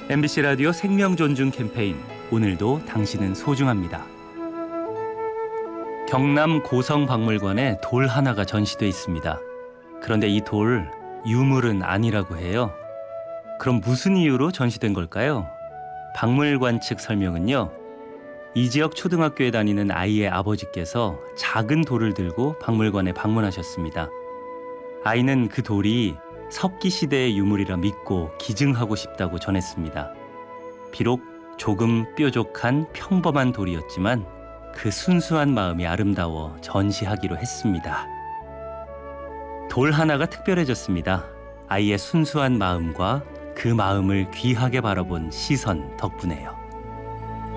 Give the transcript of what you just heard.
MBC 라디오 생명 존중 캠페인, 오늘도 당신은 소중합니다. 경남 고성박물관에 돌 하나가 전시돼 있습니다. 그런데 이 돌, 유물은 아니라고 해요. 그럼 무슨 이유로 전시된 걸까요? 박물관 측 설명은요, 이 지역 초등학교에 다니는 아이의 아버지께서 작은 돌을 들고 박물관에 방문하셨습니다. 아이는 그 돌이 석기 시대의 유물이라 믿고 기증하고 싶다고 전했습니다. 비록 조금 뾰족한 평범한 돌이었지만 그 순수한 마음이 아름다워 전시하기로 했습니다. 돌 하나가 특별해졌습니다. 아이의 순수한 마음과 그 마음을 귀하게 바라본 시선 덕분에요.